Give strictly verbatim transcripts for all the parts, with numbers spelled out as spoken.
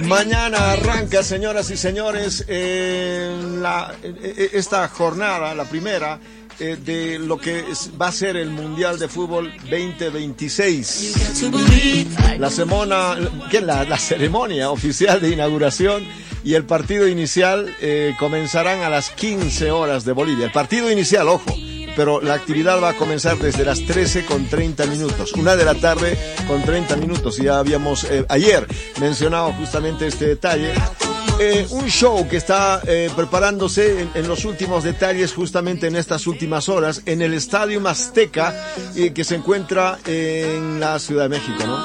Mañana arranca, señoras y señores, eh, la, eh, esta jornada, la primera, eh, de lo que es, va a ser el Mundial de Fútbol veinte veintiséis. La semana, ¿qué? La, la ceremonia oficial de inauguración y el partido inicial eh, comenzarán a las quince horas de Bolivia. El partido inicial, ojo, pero la actividad va a comenzar desde las trece con treinta minutos, una de la tarde con treinta minutos. Ya habíamos eh, ayer mencionado justamente este detalle. Eh, un show que está eh, preparándose en, en los últimos detalles, justamente en estas últimas horas, en el Estadio Azteca, eh, que se encuentra en la Ciudad de México, ¿no?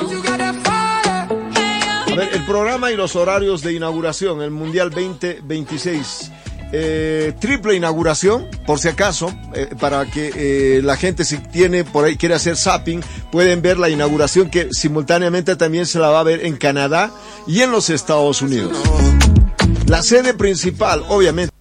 A ver, el programa y los horarios de inauguración, el Mundial veinte veintiséis. Eh, triple inauguración, por si acaso, eh, para que eh, la gente, si tiene por ahí, quiere hacer zapping, pueden ver la inauguración, que simultáneamente también se la va a ver en Canadá y en los Estados Unidos. La sede principal, obviamente,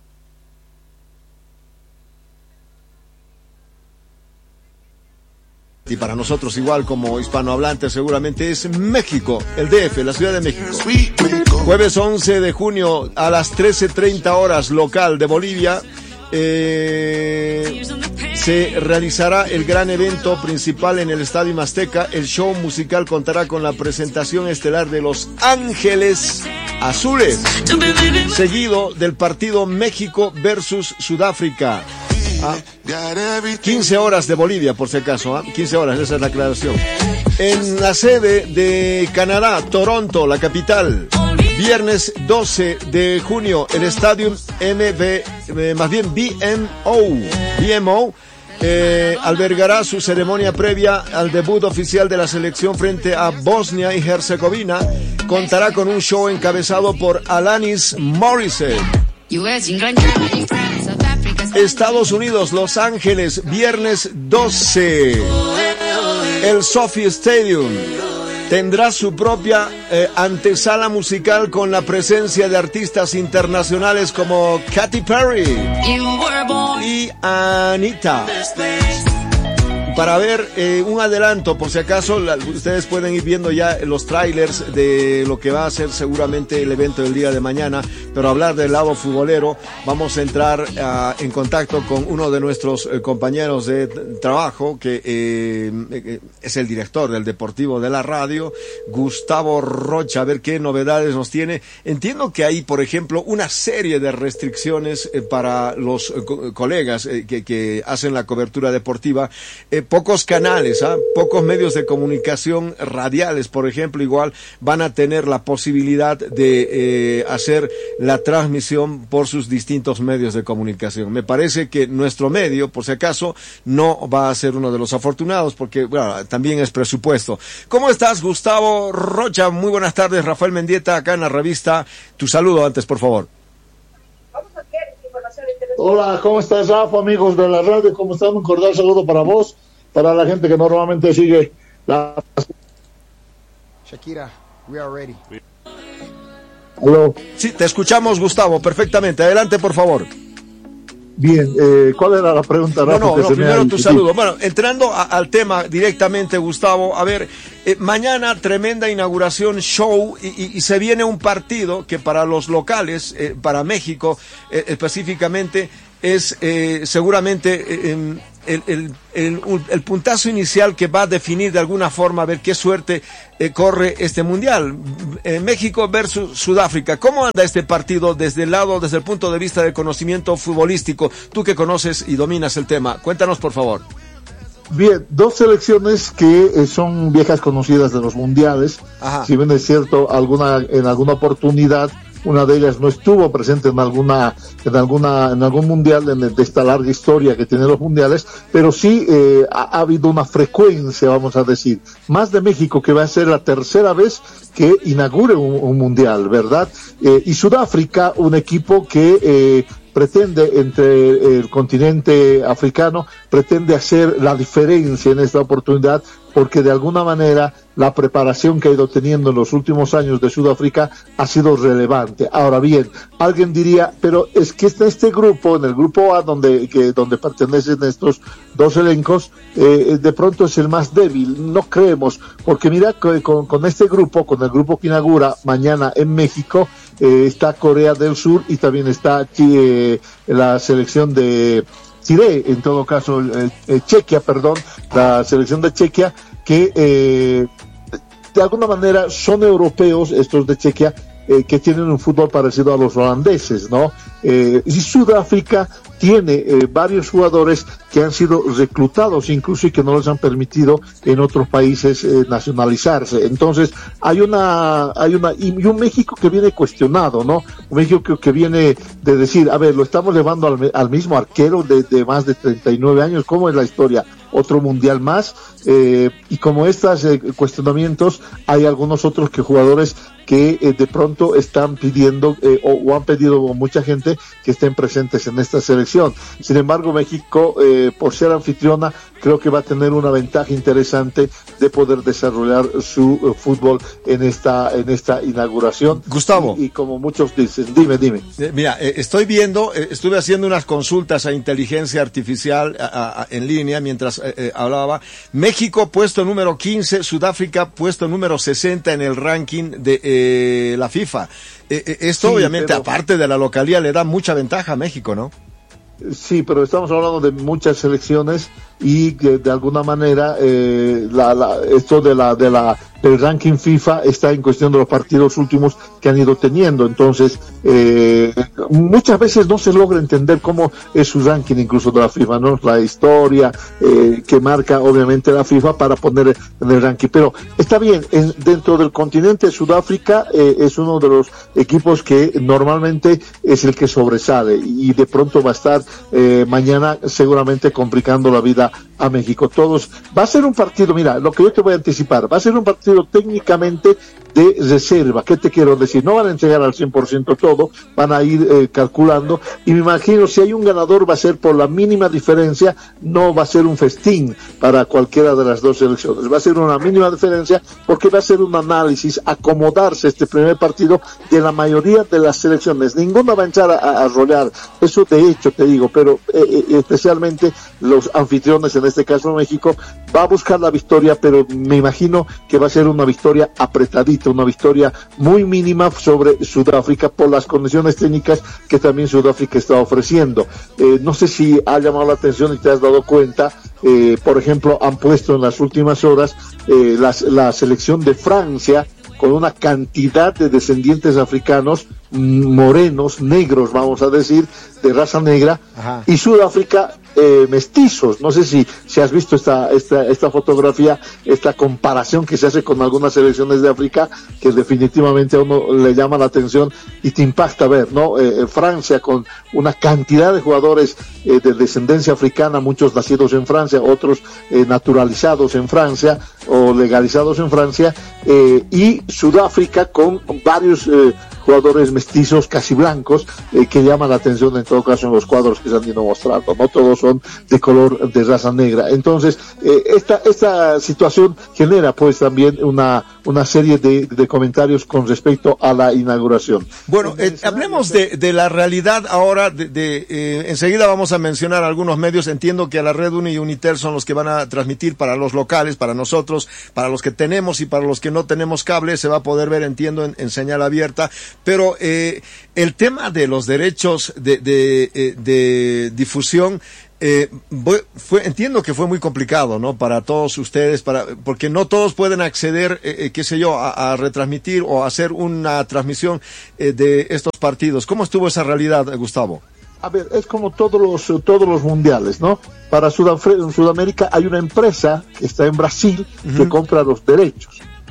y para nosotros igual como hispanohablantes seguramente, es México, el D F, la Ciudad de México. Jueves once de junio a las trece treinta horas local de Bolivia, eh, se realizará el gran evento principal en el Estadio Azteca. El show musical contará con la presentación estelar de Los Ángeles Azules, seguido del partido México versus Sudáfrica. Ah, quince horas de Bolivia, por si acaso, ¿ah? quince horas, esa es la aclaración. En la sede de Canadá, Toronto, la capital, viernes doce de junio, el estadio M V, eh, más bien B M O, B M O, eh, albergará su ceremonia previa al debut oficial de la selección frente a Bosnia y Herzegovina. Contará con un show encabezado por Alanis Morissette. Estados Unidos, Los Ángeles, viernes doce. El SoFi Stadium tendrá su propia eh, antesala musical con la presencia de artistas internacionales como Katy Perry y Anita. Para ver eh, un adelanto, por si acaso, la, ustedes pueden ir viendo ya los trailers de lo que va a ser seguramente el evento del día de mañana, pero hablar del lado futbolero, vamos a entrar uh, en contacto con uno de nuestros eh, compañeros de trabajo, que eh, eh, es el director del Deportivo de la Radio, Gustavo Rocha, a ver qué novedades nos tiene. Entiendo que hay, por ejemplo, una serie de restricciones eh, para los eh, co- colegas eh, que, que hacen la cobertura deportiva. Eh, Pocos canales, ¿ah? pocos medios de comunicación radiales, por ejemplo, igual van a tener la posibilidad de eh, hacer la transmisión por sus distintos medios de comunicación. Me parece que nuestro medio, por si acaso, no va a ser uno de los afortunados, porque bueno, también es presupuesto. ¿Cómo estás, Gustavo Rocha? Muy buenas tardes, Rafael Mendieta, acá en la revista. Tu saludo antes, por favor. Hola, ¿cómo estás, Rafa, amigos de la radio? ¿Cómo están? Un cordial saludo para vos, para la gente que normalmente sigue la... Shakira, we are ready. Hello. Sí, te escuchamos, Gustavo, perfectamente. Adelante, por favor. Bien, eh, ¿cuál era la pregunta, Rafa? No, no, que no se me primero ha tu discutido? saludo. Bueno, entrando a, al tema directamente, Gustavo, a ver, eh, mañana tremenda inauguración, show, y, y, y se viene un partido que para los locales, eh, para México eh, específicamente, es eh, seguramente eh, el, el, el, el puntazo inicial que va a definir de alguna forma a ver qué suerte eh, corre este mundial. Eh, México versus Sudáfrica. ¿Cómo anda este partido desde el lado, desde el punto de vista del conocimiento futbolístico? Tú que conoces y dominas el tema, cuéntanos por favor. Bien, dos selecciones que eh, son viejas conocidas de los mundiales. Ajá. Si bien es cierto, alguna en alguna oportunidad una de ellas no estuvo presente en alguna en alguna en algún mundial de, de esta larga historia que tienen los mundiales, pero sí eh, ha, ha habido una frecuencia, vamos a decir, más de México, que va a ser la tercera vez que inaugure un, un mundial, ¿verdad? Eh, y Sudáfrica, un equipo que eh, pretende, entre el continente africano, pretende hacer la diferencia en esta oportunidad porque de alguna manera la preparación que ha ido teniendo en los últimos años de Sudáfrica ha sido relevante. Ahora bien, alguien diría, pero es que en este grupo, en el grupo A, donde, que, donde pertenecen estos dos elencos, eh, de pronto es el más débil. No creemos, porque mira, con, con este grupo, con el grupo que inaugura mañana en México, eh, está Corea del Sur y también está eh, la selección de Chile, en todo caso, eh, eh, Chequia, perdón, la selección de Chequia, que eh, de alguna manera son europeos, estos de Chequia, eh, que tienen un fútbol parecido a los holandeses, ¿no? Eh, y Sudáfrica tiene eh, varios jugadores que han sido reclutados incluso y que no les han permitido en otros países eh, nacionalizarse. Entonces hay una hay una y un México que viene cuestionado, ¿no? Un México que, que viene de decir, a ver, lo estamos llevando al, al mismo arquero de, de más de treinta y nueve años, ¿cómo es la historia? Otro mundial más, eh, y como estos eh, cuestionamientos, hay algunos otros que jugadores que eh, de pronto están pidiendo eh, o, o han pedido mucha gente que estén presentes en esta selección. Sin embargo, México, eh, por ser anfitriona, creo que va a tener una ventaja interesante de poder desarrollar su uh, fútbol en esta en esta inauguración. Gustavo. Y, y como muchos dicen, dime, dime. Eh, mira, eh, estoy viendo, eh, estuve haciendo unas consultas a inteligencia artificial a, a, en línea mientras eh, eh, hablaba. México puesto número quince, Sudáfrica puesto número sesenta en el ranking de eh, la FIFA. Eh, eh, esto sí, obviamente, pero... aparte de la localía, le da mucha ventaja a México, ¿no? Sí, pero estamos hablando de muchas selecciones y que de alguna manera eh, la, la, esto de la de la del ranking FIFA está en cuestión de los partidos últimos que han ido teniendo. Entonces eh, muchas veces no se logra entender cómo es su ranking, incluso de la FIFA, no la historia eh, que marca obviamente la FIFA para poner en el ranking. Pero está bien, en, dentro del continente Sudáfrica eh, es uno de los equipos que normalmente es el que sobresale y de pronto va a estar eh, mañana seguramente complicando la vida a México. Todos, va a ser un partido, mira, lo que yo te voy a anticipar, va a ser un partido técnicamente de reserva. ¿Qué te quiero decir? No van a entregar al cien por ciento todo, van a ir eh, calculando, y me imagino si hay un ganador va a ser por la mínima diferencia, no va a ser un festín para cualquiera de las dos selecciones, va a ser una mínima diferencia porque va a ser un análisis, acomodarse este primer partido de la mayoría de las selecciones. Ninguna va a echar a, a rolear, eso de hecho te digo, pero eh, eh, especialmente los anfitriones, en este caso México, va a buscar la victoria, pero me imagino que va a ser una victoria apretadita, una victoria muy mínima sobre Sudáfrica por las condiciones técnicas que también Sudáfrica está ofreciendo. Eh, no sé si ha llamado la atención y te has dado cuenta, eh, por ejemplo, han puesto en las últimas horas eh, las, la selección de Francia con una cantidad de descendientes africanos, morenos, negros, vamos a decir, de raza negra. Ajá. Y Sudáfrica eh, mestizos. No sé si, si has visto esta, esta, esta fotografía, esta comparación que se hace con algunas selecciones de África, que definitivamente a uno le llama la atención y te impacta ver, ¿no? Eh, Francia con una cantidad de jugadores eh, de descendencia africana, muchos nacidos en Francia, otros eh, naturalizados en Francia o legalizados en Francia, eh, y Sudáfrica con varios eh, jugadores mestizos casi blancos eh, que llaman la atención en todo caso en los cuadros que se han ido mostrando, no todos son de color de raza negra. Entonces eh, esta esta situación genera pues también una una serie de, de comentarios con respecto a la inauguración. Bueno, eh, hablemos de, de la realidad ahora, de, de eh, enseguida vamos a mencionar algunos medios. Entiendo que a la Red Uni y Unitel son los que van a transmitir para los locales, para nosotros, para los que tenemos y para los que no tenemos cable, se va a poder ver, entiendo, en, en señal abierta. Pero eh, el tema de los derechos de, de, de, de difusión, eh, fue, entiendo que fue muy complicado, ¿no? Para todos ustedes, para, porque no todos pueden acceder, eh, qué sé yo, a, a retransmitir o a hacer una transmisión eh, de estos partidos. ¿Cómo estuvo esa realidad, Gustavo? A ver, es como todos los todos los mundiales, ¿no? Para Sudaf- en Sudamérica hay una empresa que está en Brasil uh-huh. que compra los derechos.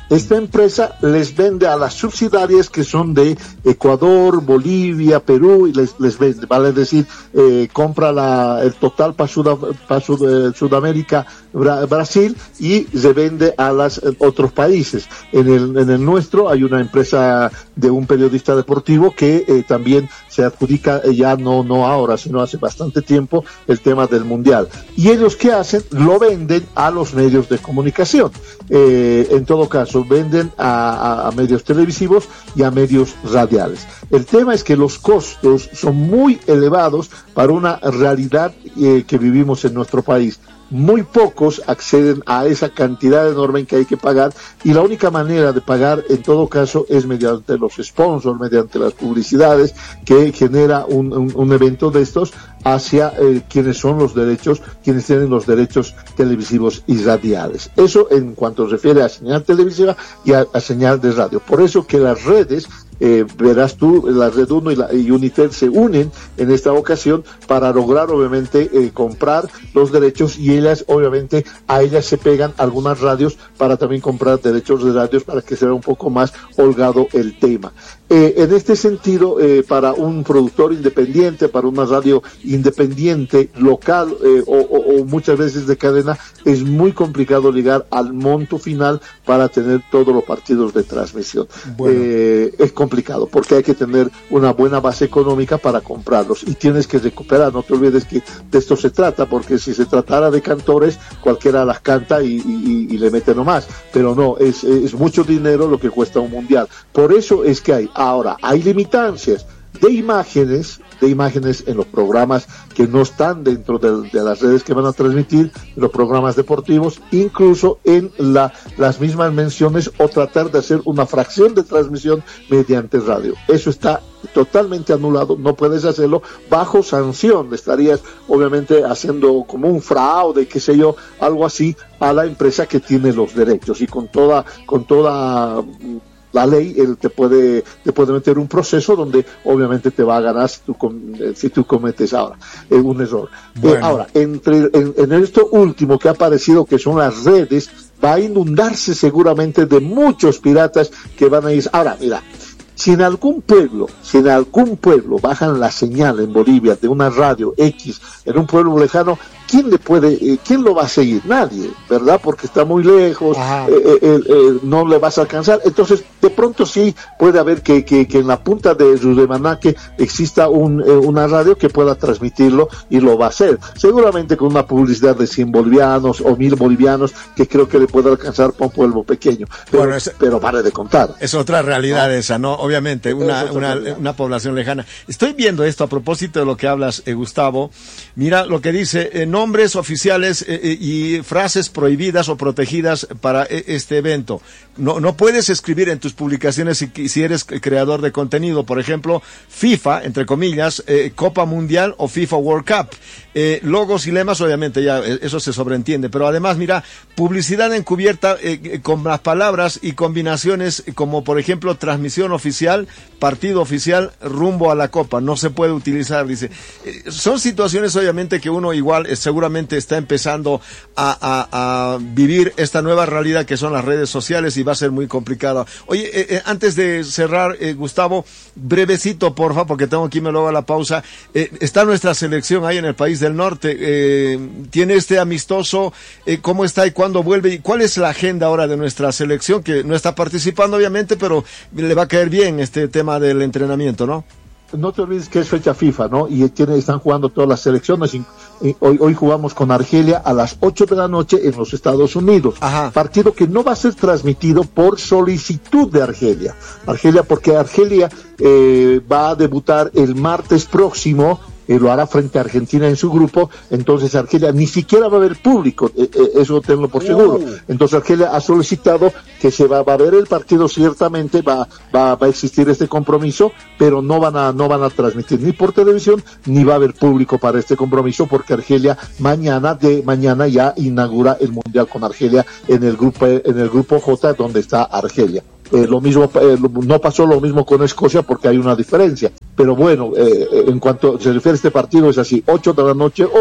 Esta empresa les vende a las subsidiarias que son de Ecuador, Bolivia, Perú, y les, les vende, vale decir, eh, compra la, el total para, Sud, para Sud, eh, Sudamérica, Bra, Brasil, y se vende a los eh, otros países. En el, en el nuestro hay una empresa de un periodista deportivo que eh, también se adjudica, eh, ya no, no ahora, sino hace bastante tiempo, el tema del Mundial. Y ellos, ¿qué hacen? Lo venden a los medios de comunicación. Eh, en todo caso, venden a, a, a medios televisivos y a medios radiales. El tema es que los costos son muy elevados para una realidad eh, que vivimos en nuestro país. Muy pocos acceden a esa cantidad enorme que hay que pagar, y la única manera de pagar en todo caso es mediante los sponsors, mediante las publicidades que genera un, un, un evento de estos hacia eh, quienes son los derechos, quienes tienen los derechos televisivos y radiales. Eso en cuanto se refiere a señal televisiva y a, a señal de radio. Por eso que las redes, Eh, verás tú, la Red uno y, la, y Unitel se unen en esta ocasión para lograr obviamente eh, comprar los derechos, y ellas obviamente a ellas se pegan algunas radios para también comprar derechos de radios para que sea un poco más holgado el tema. Eh, en este sentido, eh, para un productor independiente, para una radio independiente, local eh, o, o, o muchas veces de cadena, es muy complicado llegar al monto final para tener todos los partidos de transmisión. Bueno. Eh, es complicado porque hay que tener una buena base económica para comprarlos, y tienes que recuperar. No te olvides que de esto se trata, porque si se tratara de cantores, cualquiera las canta y, y, y le mete nomás, pero no, es, es mucho dinero lo que cuesta un mundial. Por eso es que hay ahora hay limitancias de imágenes, de imágenes en los programas que no están dentro de, de las redes que van a transmitir, en los programas deportivos, incluso en la, las mismas menciones, o tratar de hacer una fracción de transmisión mediante radio. Eso está totalmente anulado, no puedes hacerlo, bajo sanción. Estarías obviamente haciendo como un fraude, qué sé yo, algo así, a la empresa que tiene los derechos, y con toda, con toda la ley, él te puede te puede meter un proceso donde obviamente te va a ganar si tú, si tú cometes ahora eh, un error. Bueno. Eh, ahora, entre, en, en esto último que ha aparecido, que son las redes, va a inundarse seguramente de muchos piratas que van a ir. Ahora, mira, si en algún pueblo, si en algún pueblo bajan la señal en Bolivia de una radio X, en un pueblo lejano, ¿quién le puede, eh, quién lo va a seguir? Nadie, ¿verdad? Porque está muy lejos, eh, eh, eh, no le vas a alcanzar. Entonces, de pronto sí puede haber que, que, que en la punta de Rudemanaque exista un, eh, una radio que pueda transmitirlo, y lo va a hacer. Seguramente con una publicidad de cien bolivianos o mil bolivianos, que creo que le puede alcanzar para un pueblo pequeño. Pero, bueno, es, pero vale de contar. Es otra realidad, ¿no? Esa, ¿no? Obviamente, una, una, una población lejana. Estoy viendo esto a propósito de lo que hablas, eh, Gustavo. Mira lo que dice, eh, nombres oficiales eh, eh, y frases prohibidas o protegidas para eh, este evento. No, no puedes escribir en tus publicaciones si, si eres creador de contenido, por ejemplo, FIFA, entre comillas, eh, Copa Mundial o FIFA World Cup. Eh, logos y lemas, obviamente, ya eso se sobreentiende, pero además, mira, publicidad encubierta eh, con las palabras y combinaciones como, por ejemplo, transmisión oficial, partido oficial, rumbo a la Copa, no se puede utilizar, dice. Eh, son situaciones, obviamente, que uno igual eh, seguramente está empezando a, a, a vivir esta nueva realidad que son las redes sociales, y va a ser muy complicado. Oye, eh, eh, antes de cerrar, eh, Gustavo, brevecito, porfa, porque tengo que irme luego a la pausa. Eh, está nuestra selección ahí en el país del norte, eh, tiene este amistoso, eh, ¿cómo está y cuándo vuelve? ¿Y cuál es la agenda ahora de nuestra selección, que no está participando obviamente, pero le va a caer bien este tema del entrenamiento, ¿no? No te olvides que es fecha FIFA, ¿no? Y tiene, están jugando todas las selecciones. Y hoy, hoy jugamos con Argelia a las ocho de la noche en los Estados Unidos. Ajá. Partido que no va a ser transmitido por solicitud de Argelia. Argelia, porque Argelia eh, va a debutar el martes próximo. Eh, lo hará frente a Argentina en su grupo. Entonces Argelia ni siquiera va a haber público, eh, eh, eso tenlo por seguro. Uh. Entonces Argelia ha solicitado que se va, va a ver el partido, ciertamente va, va, va a existir este compromiso, pero no van a, no van a transmitir ni por televisión, ni va a haber público para este compromiso, porque Argelia mañana, de mañana ya inaugura el Mundial con Argelia en el grupo, en el grupo J, donde está Argelia. Eh, lo mismo, eh, no pasó lo mismo con Escocia, porque hay una diferencia. Pero bueno, eh, en cuanto se refiere a este partido, es así, ocho de la noche hoy,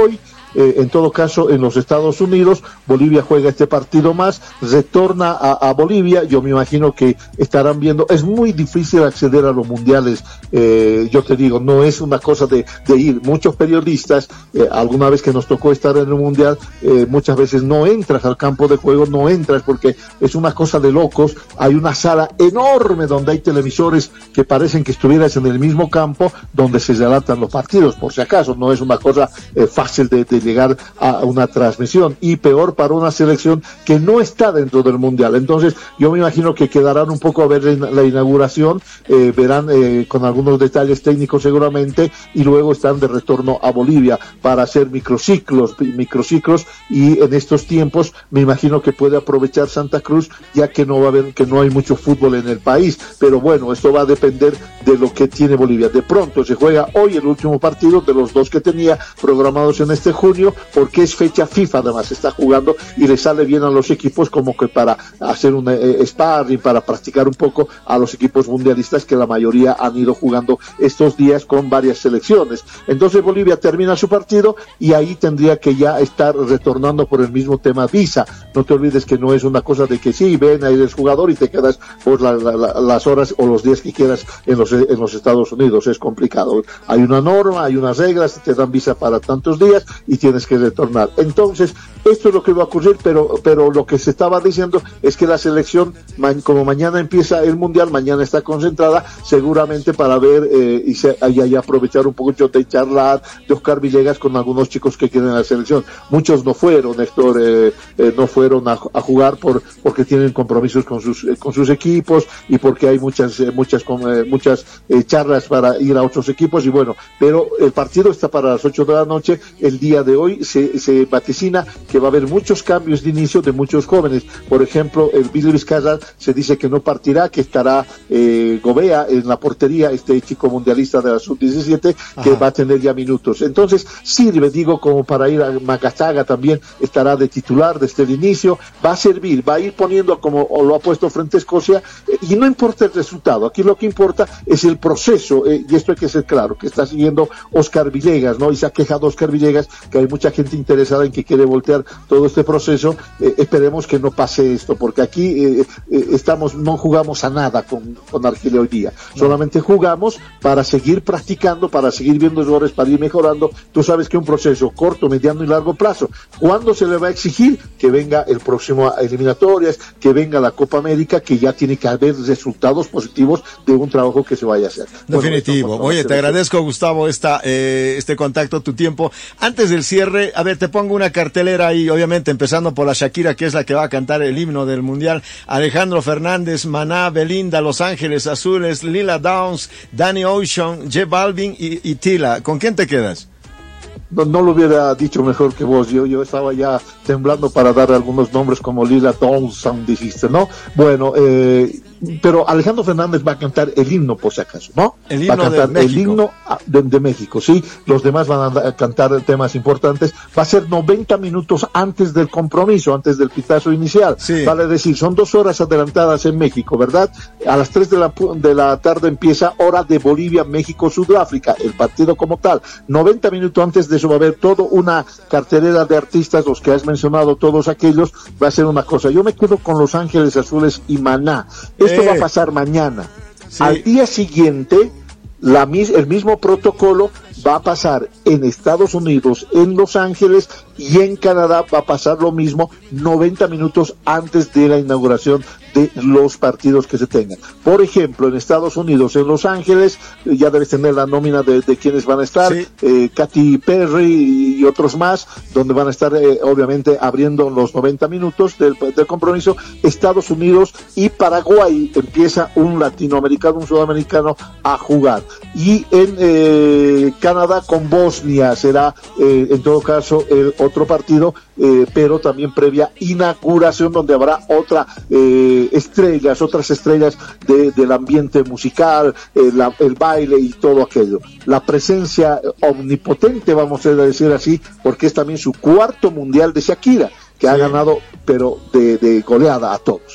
eh, en todo caso en los Estados Unidos. Bolivia juega este partido más, retorna a, a Bolivia. Yo me imagino que estarán viendo, es muy difícil acceder a los mundiales, eh, yo te digo, no es una cosa de, de ir. Muchos periodistas, eh, alguna vez que nos tocó estar en el mundial, eh, muchas veces no entras al campo de juego, no entras porque es una cosa de locos. Hay una sala enorme donde hay televisores que parecen que estuvieras en el mismo campo donde se relatan los partidos, por si acaso. No es una cosa eh, fácil de, de llegar a una transmisión, y peor para una selección que no está dentro del mundial. Entonces yo me imagino que quedarán un poco a ver la inauguración, eh, verán eh, con algunos detalles técnicos seguramente, y luego están de retorno a Bolivia para hacer microciclos, microciclos, y en estos tiempos me imagino que puede aprovechar Santa Cruz, ya que no va a haber, que no hay mucho fútbol en el país. Pero bueno, esto va a depender de lo que tiene Bolivia. De pronto se juega hoy el último partido de los dos que tenía programados en este junio, porque es fecha FIFA, además está jugando y le sale bien a los equipos, como que para hacer un eh, sparring, para practicar un poco a los equipos mundialistas, que la mayoría han ido jugando estos días con varias selecciones. Entonces Bolivia termina su partido y ahí tendría que ya estar retornando por el mismo tema visa. No te olvides que no es una cosa de que sí, ven, ahí eres jugador y te quedas por la, la, la, las horas o los días que quieras en los, en los Estados Unidos. Es complicado. Hay una norma, hay unas reglas, te dan visa para tantos días y tienes que retornar. Entonces, esto es lo que va a ocurrir, pero, pero lo que se estaba diciendo es que la selección, como mañana empieza el mundial, mañana está concentrada seguramente para ver eh, y, se, y, y aprovechar un poco de charlar de Oscar Villegas con algunos chicos que quieren la selección. Muchos no fueron, Héctor, eh, eh, no fueron a, a jugar por porque tienen compromisos con sus eh, con sus equipos, y porque hay muchas eh, muchas eh, muchas eh, charlas para ir a otros equipos. Y bueno, pero el partido está para las ocho de la noche. El día de hoy se, se vaticina que va a haber muchos cambios de inicio de muchos jóvenes. Por ejemplo, el Billy Vizcarra se dice que no partirá, que estará eh, Gobea en la portería, este chico mundialista de la sub diecisiete, que va a tener ya minutos. Entonces sirve, digo, como para ir a Macazaga, también estará de titular desde el inicio. Va a servir, va a ir poniendo como lo ha puesto frente a Escocia, eh, y no importa el resultado, aquí lo que importa es el proceso, eh, y esto hay que ser claro, que está siguiendo Oscar Villegas, ¿no? Y se ha quejado Oscar Villegas que hay mucha gente interesada en que quiere voltear todo este proceso. Eh, esperemos que no pase esto, porque aquí eh, eh, estamos, no jugamos a nada con, con Argelia hoy día, no. Solamente jugamos para seguir practicando, para seguir viendo errores, para ir mejorando. Tú sabes que un proceso corto, mediano y largo plazo, ¿cuándo se le va a exigir? Que venga el próximo eliminatorias, que venga la Copa América, que ya tiene que haber resultados positivos de un trabajo que se vaya a hacer. Definitivo. Bueno, oye, te agradezco, Gustavo, esta, eh, este contacto, tu tiempo. Antes del cierre, a ver, te pongo una cartelera ahí, obviamente empezando por la Shakira, que es la que va a cantar el himno del Mundial. Alejandro Fernández, Maná, Belinda, Los Ángeles Azules, Lila Downs, Danny Ocean, J Balvin y, y Tila. ¿Con quién te quedas? No, no lo hubiera dicho mejor que vos. Yo, yo estaba ya temblando para dar algunos nombres como Lila Dawson, dijiste, ¿no? Bueno, eh, pero Alejandro Fernández va a cantar el himno, por si acaso, ¿no? El himno va a cantar de México. El himno de, de México, sí. Los demás van a cantar temas importantes. Va a ser noventa minutos antes del compromiso, antes del pitazo inicial. Sí. Vale decir, son dos horas adelantadas en México, ¿verdad? A las tres de la, de la tarde empieza hora de Bolivia, México, Sudáfrica, el partido como tal. noventa minutos antes de eso va a haber toda una cartelera de artistas, los que has mencionado, todos aquellos. Va a ser una cosa. Yo me quedo con Los Ángeles Azules y Maná. Esto eh. va a pasar mañana. Sí. Al día siguiente, la, el mismo protocolo va a pasar en Estados Unidos, en Los Ángeles, y en Canadá va a pasar lo mismo noventa minutos antes de la inauguración de los partidos que se tengan. Por ejemplo, en Estados Unidos, en Los Ángeles, ya debes tener la nómina de, de quienes van a estar, sí. eh, Katy Perry y otros más, donde van a estar eh, obviamente abriendo los noventa minutos del, del compromiso. Estados Unidos y Paraguay empieza un latinoamericano, un sudamericano a jugar. Y en eh, Canadá con Bosnia será eh, en todo caso el otro partido, eh, pero también previa inauguración, donde habrá otra eh, estrellas, otras estrellas de, del ambiente musical, eh, la, el baile y todo aquello. La presencia omnipotente, vamos a decir así, porque es también su cuarto mundial de Shakira, que sí. ha ganado, pero de, de goleada a todos, ¿no?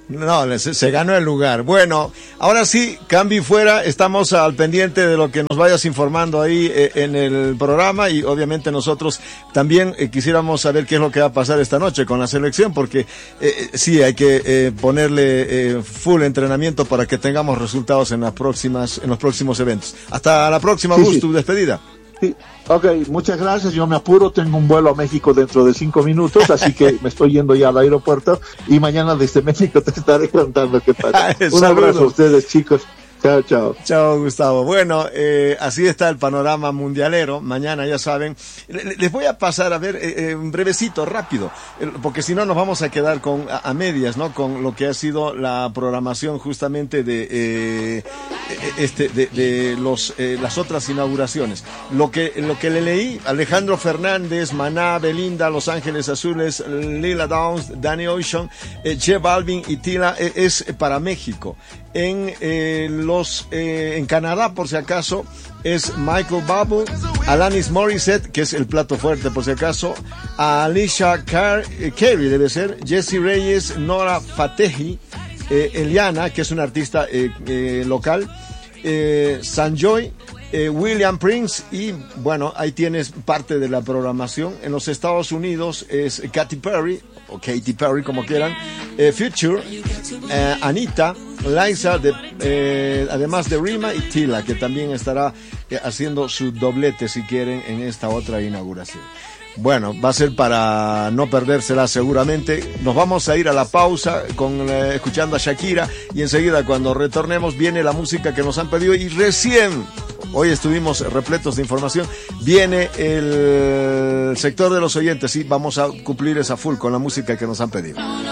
No, se, se ganó el lugar. Bueno, ahora sí, cambio y fuera, estamos al pendiente de lo que nos vayas informando ahí eh, en el programa, y obviamente nosotros también eh, quisiéramos saber qué es lo que va a pasar esta noche con la selección, porque eh, sí, hay que eh, ponerle eh, full entrenamiento para que tengamos resultados en las próximas, en los próximos eventos. Hasta la próxima, sí, Gus, sí. tu despedida. Sí. Ok, muchas gracias. Yo me apuro, tengo un vuelo a México dentro de cinco minutos, así que me estoy yendo ya al aeropuerto y mañana desde México te estaré contando qué pasa. Un abrazo a ustedes, chicos. Chao, chao. Chao, Gustavo. Bueno, eh, así está el panorama mundialero. Mañana, ya saben, les voy a pasar a ver eh, un brevecito, rápido, porque si no nos vamos a quedar con a, a medias, ¿no? Con lo que ha sido la programación justamente de eh, este de, de los eh, las otras inauguraciones. Lo que lo que le leí: Alejandro Fernández, Maná, Belinda, Los Ángeles Azules, Lila Downs, Danny Ocean, eh, J Balvin y Tila, eh, es para México. En eh, los eh, en Canadá, por si acaso, es Michael Bublé, Alanis Morissette, que es el plato fuerte, por si acaso, a Alicia Car eh, Carey, debe ser, Jessie Reyes, Nora Fatehi, eh, Eliana, que es una artista eh, eh, local, eh, Sanjoy, eh, William Prince, y bueno, ahí tienes parte de la programación. En los Estados Unidos es Katy Perry, o Katy Perry, como quieran, eh, Future, eh, Anita, Liza, de, eh, además de Rima y Tila, que también estará eh, haciendo su doblete, si quieren, en esta otra inauguración. Bueno, va a ser para no perdérsela seguramente. Nos vamos a ir a la pausa con eh, escuchando a Shakira, y enseguida, cuando retornemos, viene la música que nos han pedido, y recién, hoy estuvimos repletos de información, viene el sector de los oyentes, y vamos a cumplir esa full con la música que nos han pedido.